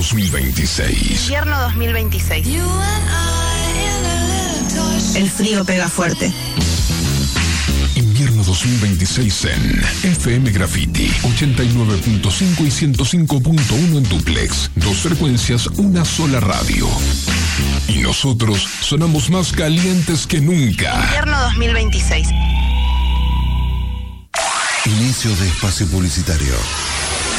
2026. Invierno 2026. El frío pega fuerte. Invierno 2026 en FM Graffiti 89.5 y 105.1 en duplex. 2 frecuencias, una sola radio. Y nosotros sonamos más calientes que nunca. Invierno 2026. Inicio de espacio publicitario.